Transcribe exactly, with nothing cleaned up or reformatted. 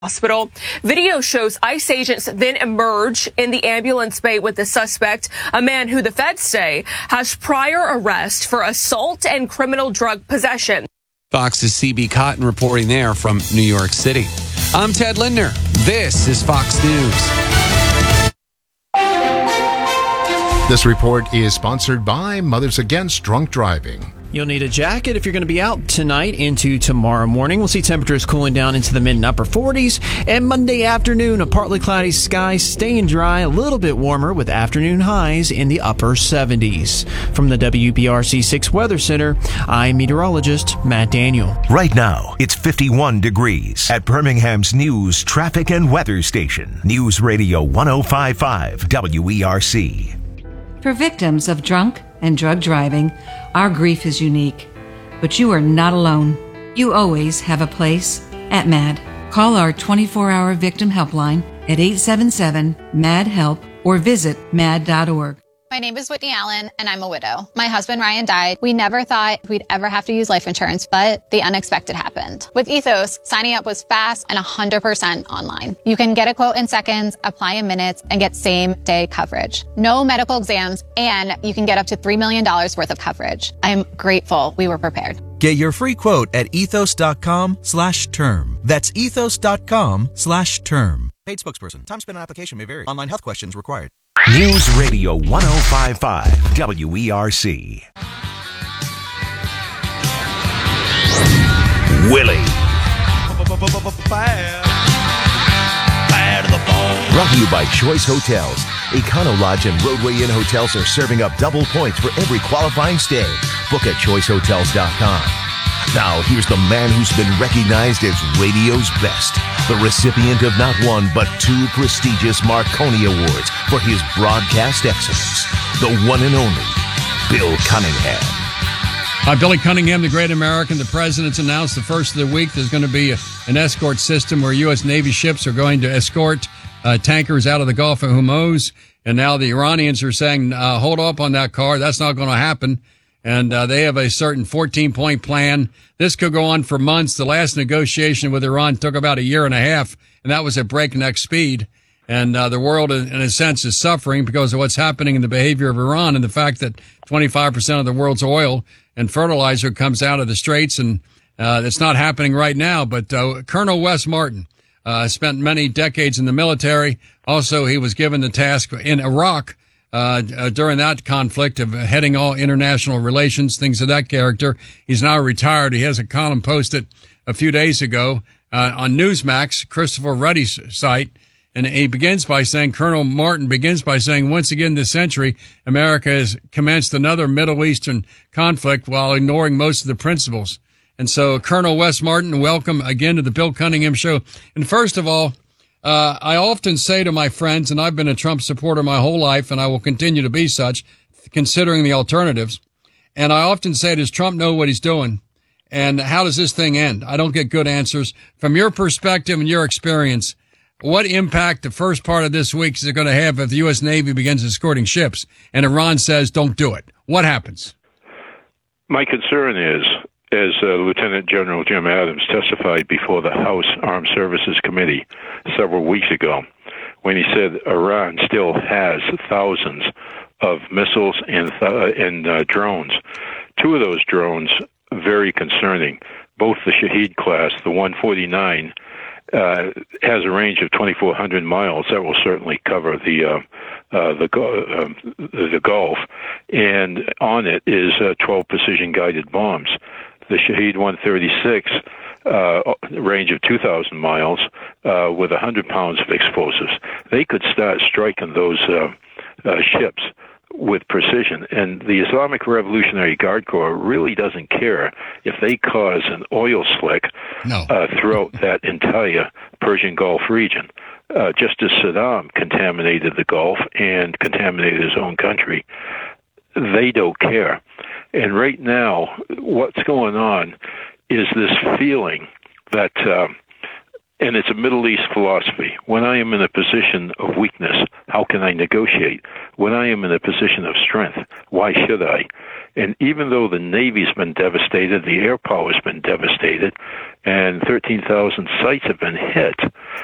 hospital. Video shows ICE agents then emerge in the ambulance bay with the suspect, a man who the feds say has prior arrest for assault and criminal drug possession. Fox's C B Cotton reporting there from New York City. I'm Ted Lindner. This is Fox News. This report is sponsored by Mothers Against Drunk Driving. You'll need a jacket if you're going to be out tonight into tomorrow morning. We'll see temperatures cooling down into the mid and upper forties. And Monday afternoon, a partly cloudy sky, staying dry, a little bit warmer with afternoon highs in the upper seventies. From the W B R C six Weather Center, I'm meteorologist Matt Daniel. Right now, it's fifty-one degrees at Birmingham's News, Traffic and Weather Station. News Radio one oh five point five W E R C. For victims of drunk and drug driving, our grief is unique. But you are not alone. You always have a place at MAD. Call our twenty-four hour victim helpline at eight seven seven M A D HELP or visit mad dot org. My name is Whitney Allen, and I'm a widow. My husband, Ryan, died. We never thought we'd ever have to use life insurance, but the unexpected happened. With Ethos, signing up was fast and one hundred percent online. You can get a quote in seconds, apply in minutes, and get same-day coverage. No medical exams, and you can get up to three million dollars worth of coverage. I'm grateful we were prepared. Get your free quote at ethos.com slash term. That's ethos.com slash term. Paid spokesperson. Time spent on application may vary. Online health questions required. News Radio one oh five point five W E R C. Willie. Brought to you by Choice Hotels. Econo Lodge and Roadway Inn hotels are serving up double points for every qualifying stay. Book at choice hotels dot com. Now, here's the man who's been recognized as radio's best, the recipient of not one but two prestigious Marconi Awards for his broadcast excellence, the one and only Bill Cunningham. Hi, Billy Cunningham, the great American. The president's announced the first of the week there's going to be a, an escort system where U S. Navy ships are going to escort uh, tankers out of the Gulf of Hormuz. And now the Iranians are saying, uh, hold up on that car. That's not going to happen. And uh, they have a certain fourteen-point plan. This could go on for months. The last negotiation with Iran took about a year and a half, and that was at breakneck speed. And uh, the world, in a sense, is suffering because of what's happening in the behavior of Iran and the fact that twenty-five percent of the world's oil and fertilizer comes out of the Straits. And uh, it's not happening right now. But uh, Colonel Wes Martin uh, spent many decades in the military. Also, he was given the task in Iraq Uh, uh, during that conflict of heading all international relations, things of that character. He's now retired. He has a column posted a few days ago uh, on Newsmax, Christopher Ruddy's site, and he begins by saying, Colonel Martin begins by saying, once again this century, America has commenced another Middle Eastern conflict while ignoring most of the principles. And so, Colonel Wes Martin, welcome again to the Bill Cunningham Show. And first of all, Uh, I often say to my friends, and I've been a Trump supporter my whole life, and I will continue to be such, considering the alternatives. And I often say, does Trump know what he's doing? And how does this thing end? I don't get good answers. From your perspective and your experience, what impact the first part of this week is it going to have if the U S. Navy begins escorting ships and Iran says, don't do it? What happens? My concern is, as uh, Lieutenant General Jim Adams testified before the House Armed Services Committee several weeks ago, when he said Iran still has thousands of missiles and th- and uh, drones. Two of those drones, very concerning. Both the Shahed class, the one forty-nine, uh, has a range of twenty-four hundred miles. That will certainly cover the uh, uh, the, uh, the Gulf. And on it is uh, twelve precision-guided bombs. The Shahed one thirty-six, uh, range of two thousand miles, uh, with one hundred pounds of explosives. They could start striking those uh, uh, ships with precision. And the Islamic Revolutionary Guard Corps really doesn't care if they cause an oil slick no. uh, throughout that entire Persian Gulf region. Uh, just as Saddam contaminated the Gulf and contaminated his own country, they don't care. And right now, what's going on is this feeling that, uh, and it's a Middle East philosophy, when I am in a position of weakness, how can I negotiate? when I am in a position of strength? Why should I? And even though the Navy's been devastated, the air power's been devastated, and thirteen thousand sites have been hit,